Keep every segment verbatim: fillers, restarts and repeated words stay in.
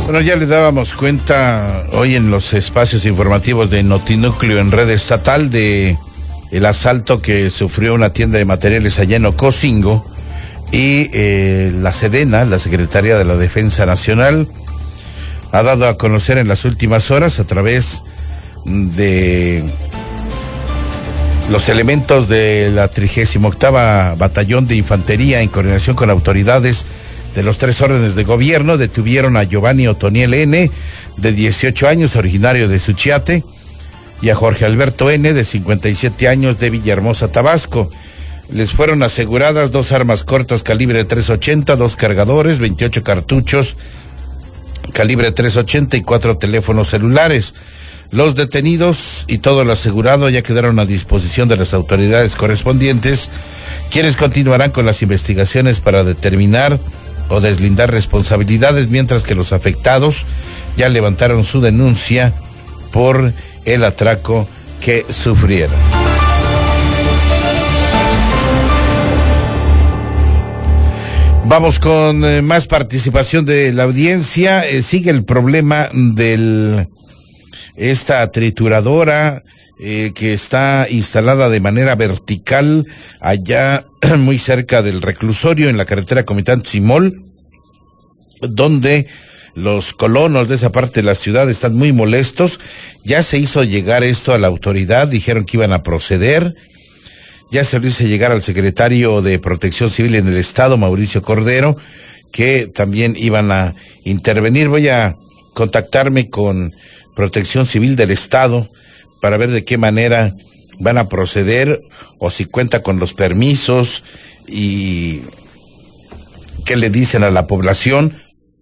Bueno, ya le dábamos cuenta hoy en los espacios informativos de Notinúcleo en red estatal de el asalto que sufrió una tienda de materiales allá en Ocosingo y eh, la Sedena, la Secretaría de la Defensa Nacional, ha dado a conocer en las últimas horas a través de los elementos de la trigésima octava Batallón de Infantería en coordinación con autoridades de los tres órdenes de gobierno, detuvieron a Giovanni Otoniel N., de dieciocho años, originario de Suchiate, y a Jorge Alberto N., de cincuenta y siete años, de Villahermosa, Tabasco. Les fueron aseguradas dos armas cortas calibre tres ochenta, dos cargadores, veintiocho cartuchos calibre tres ochenta y cuatro teléfonos celulares. Los detenidos y todo lo asegurado ya quedaron a disposición de las autoridades correspondientes, quienes continuarán con las investigaciones para determinar o deslindar responsabilidades, mientras que los afectados ya levantaron su denuncia por el atraco que sufrieron. Vamos con eh, más participación de la audiencia. Eh, sigue el problema de esta trituradora eh, que está instalada de manera vertical allá muy cerca del reclusorio en la carretera Comitán-Tzimol, donde los colonos de esa parte de la ciudad están muy molestos. Ya se hizo llegar esto a la autoridad, dijeron que iban a proceder. Ya se lo hizo llegar al secretario de Protección Civil en el estado, Mauricio Cordero, que también iban a intervenir. Voy a contactarme con Protección Civil del estado para ver de qué manera van a proceder o si cuenta con los permisos y qué le dicen a la población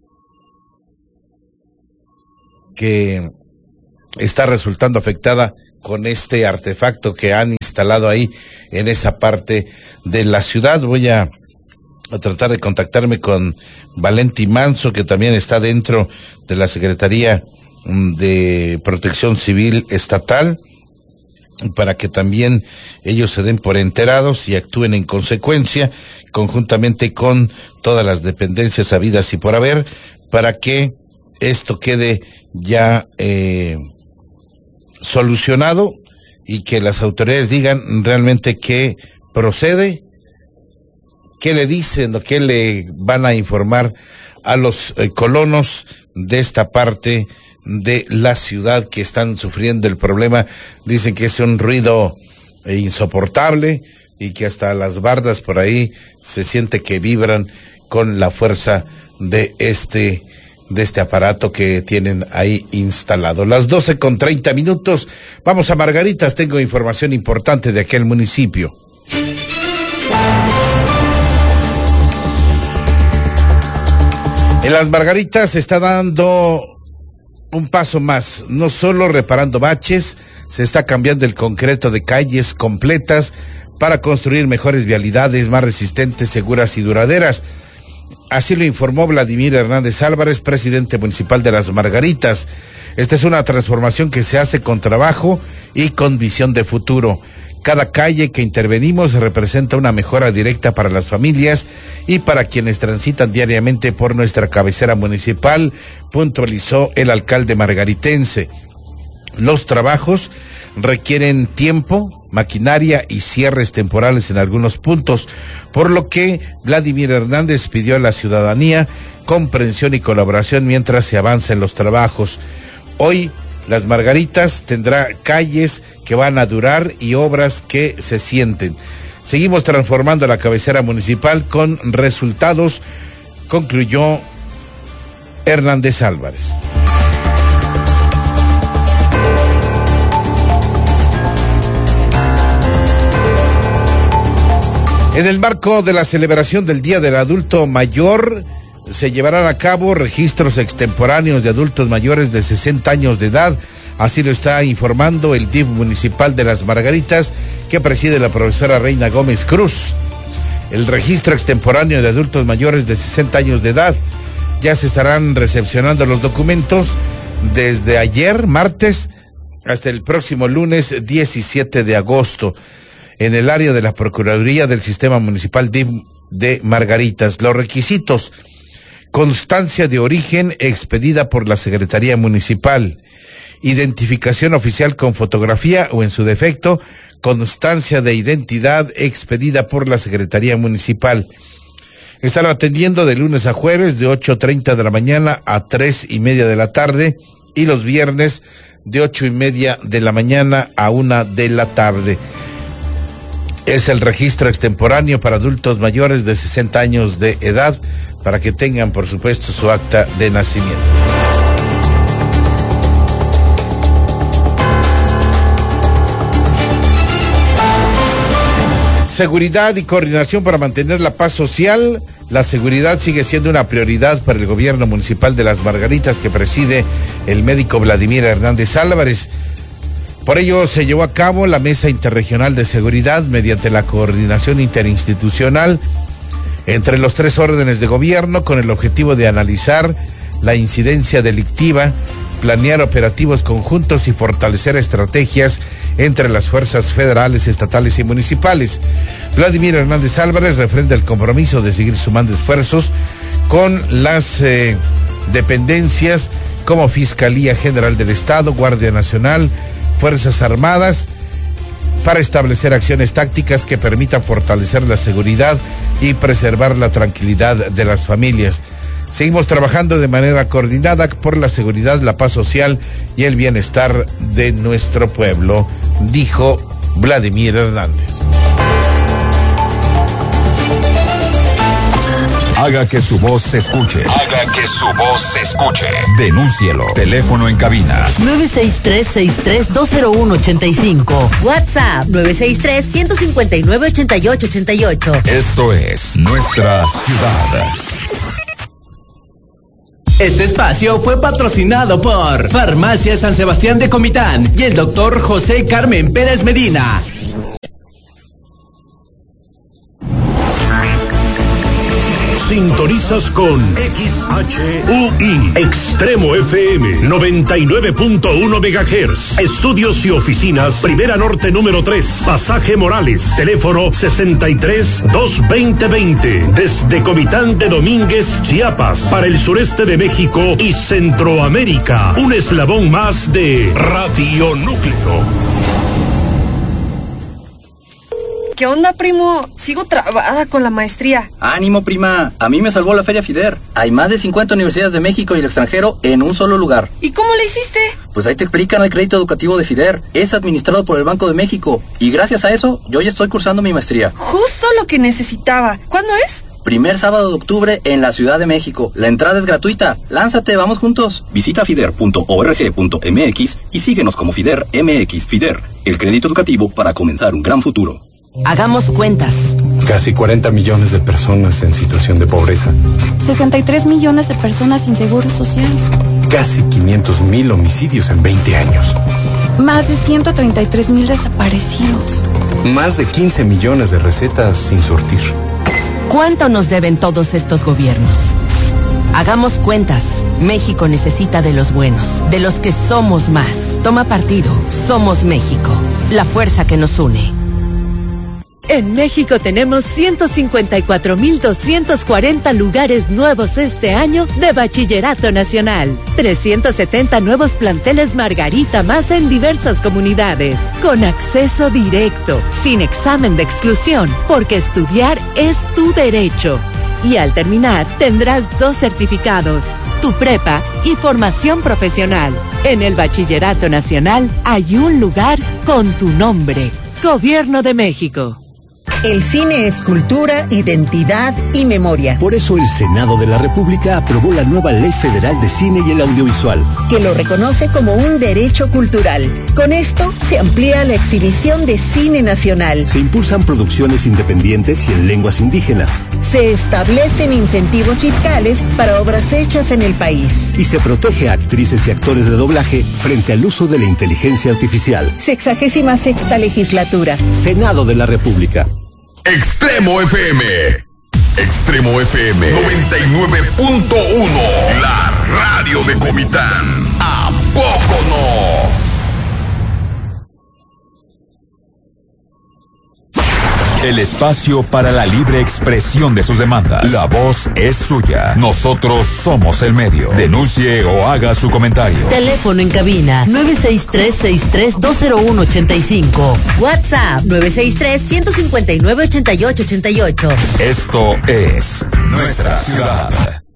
que está resultando afectada con este artefacto que han instalado ahí en esa parte de la ciudad. Voy a, a tratar de contactarme con Valenti Manso, que también está dentro de la Secretaría de Protección Civil Estatal, para que también ellos se den por enterados y actúen en consecuencia, conjuntamente con todas las dependencias habidas y por haber, para que esto quede ya eh, solucionado y que las autoridades digan realmente qué procede, qué le dicen o qué le van a informar a los eh, colonos de esta parte de la ciudad que están sufriendo el problema. Dicen que es un ruido eh, insoportable y que hasta las bardas por ahí se siente que vibran con la fuerza de este de este aparato que tienen ahí instalado. Las doce con treinta minutos, vamos a Margaritas, tengo información importante de aquel municipio. En las Margaritas se está dando un paso más, no solo reparando baches, se está cambiando el concreto de calles completas para construir mejores vialidades más resistentes, seguras y duraderas. Así lo informó Vladimir Hernández Álvarez, presidente municipal de Las Margaritas. Esta es una transformación que se hace con trabajo y con visión de futuro. Cada calle que intervenimos representa una mejora directa para las familias y para quienes transitan diariamente por nuestra cabecera municipal, puntualizó el alcalde margaritense. Los trabajos requieren tiempo, maquinaria y cierres temporales en algunos puntos, por lo que Vladimir Hernández pidió a la ciudadanía comprensión y colaboración mientras se avanza en los trabajos. Hoy Las Margaritas tendrá calles que van a durar y obras que se sienten. Seguimos transformando la cabecera municipal con resultados, concluyó Hernández Álvarez. En el marco de la celebración del Día del Adulto Mayor, se llevarán a cabo registros extemporáneos de adultos mayores de sesenta años de edad. Así lo está informando el D I F municipal de Las Margaritas, que preside la profesora Reina Gómez Cruz. El registro extemporáneo de adultos mayores de sesenta años de edad, ya se estarán recepcionando los documentos desde ayer, martes, hasta el próximo lunes diecisiete de agosto. En el área de la Procuraduría del Sistema Municipal D I F de Margaritas. Los requisitos: constancia de origen expedida por la Secretaría Municipal, identificación oficial con fotografía o en su defecto, constancia de identidad expedida por la Secretaría Municipal. Están atendiendo de lunes a jueves de ocho treinta de la mañana a tres y media de la tarde y los viernes de ocho y media de la mañana a una de la tarde. Es el registro extemporáneo para adultos mayores de sesenta años de edad, para que tengan, por supuesto, su acta de nacimiento. Seguridad y coordinación para mantener la paz social. La seguridad sigue siendo una prioridad para el gobierno municipal de Las Margaritas, que preside el médico Vladimir Hernández Álvarez. Por ello se llevó a cabo la Mesa Interregional de Seguridad mediante la coordinación interinstitucional entre los tres órdenes de gobierno, con el objetivo de analizar la incidencia delictiva, planear operativos conjuntos y fortalecer estrategias entre las fuerzas federales, estatales y municipales. Vladimir Hernández Álvarez refrenda el compromiso de seguir sumando esfuerzos con las eh, dependencias como Fiscalía General del Estado, Guardia Nacional, Fuerzas Armadas, para establecer acciones tácticas que permitan fortalecer la seguridad y preservar la tranquilidad de las familias. Seguimos trabajando de manera coordinada por la seguridad, la paz social y el bienestar de nuestro pueblo, dijo Vladimir Hernández. Haga que su voz se escuche. Haga que su voz se escuche. Denúncielo. Teléfono en cabina. nueve seis tres, seis tres dos cero uno ocho cinco. WhatsApp nueve seis tres, uno cinco nueve, ocho ocho ocho ocho. Esto es Nuestra Ciudad. Este espacio fue patrocinado por Farmacia San Sebastián de Comitán y el doctor José Carmen Pérez Medina. Sintonizas con X H U I, Extremo F M, noventa y nueve punto uno megahertz. Estudios y oficinas, Primera Norte número tres, Pasaje Morales, teléfono sesenta y tres, dos veinte veinte. Desde Comitán de Domínguez, Chiapas, para el sureste de México y Centroamérica. Un eslabón más de Radio Núcleo. ¿Qué onda, primo? Sigo trabada con la maestría. Ánimo, prima. A mí me salvó la Feria FIDER. Hay más de cincuenta universidades de México y el extranjero en un solo lugar. ¿Y cómo le hiciste? Pues ahí te explican el crédito educativo de FIDER. Es administrado por el Banco de México. Y gracias a eso, yo ya estoy cursando mi maestría. Justo lo que necesitaba. ¿Cuándo es? Primer sábado de octubre en la Ciudad de México. La entrada es gratuita. Lánzate, vamos juntos. Visita fider punto org punto m x y síguenos como FIDER M X. FIDER, el crédito educativo para comenzar un gran futuro. Hagamos cuentas. Casi cuarenta millones de personas en situación de pobreza. sesenta y tres millones de personas sin seguro social. Casi quinientos mil homicidios en veinte años. Más de ciento treinta y tres mil desaparecidos. Más de quince millones de recetas sin surtir. ¿Cuánto nos deben todos estos gobiernos? Hagamos cuentas. México necesita de los buenos, de los que somos más. Toma partido. Somos México. La fuerza que nos une. En México tenemos ciento cincuenta y cuatro mil doscientos cuarenta lugares nuevos este año de Bachillerato Nacional. trescientos setenta nuevos planteles Margarita más en diversas comunidades. Con acceso directo, sin examen de exclusión, porque estudiar es tu derecho. Y al terminar tendrás dos certificados, tu prepa y formación profesional. En el Bachillerato Nacional hay un lugar con tu nombre. Gobierno de México. El cine es cultura, identidad y memoria. Por eso el Senado de la República aprobó la nueva Ley Federal de Cine y el Audiovisual, que lo reconoce como un derecho cultural. Con esto se amplía la exhibición de cine nacional. Se impulsan producciones independientes y en lenguas indígenas. Se establecen incentivos fiscales para obras hechas en el país. Y se protege a actrices y actores de doblaje frente al uso de la inteligencia artificial. Sexagésima sexta legislatura. Senado de la República. Extremo F M. Extremo F M noventa y nueve punto uno. La radio de Comitán. ¿A poco no? el espacio para la libre expresión de sus demandas. La voz es suya. Nosotros somos el medio. Denuncie o haga su comentario. Teléfono en cabina nueve seis tres, seis tres dos cero uno ocho cinco. WhatsApp nueve seis tres, uno cinco nueve, ocho ocho ocho ocho. Esto es Nuestra Ciudad.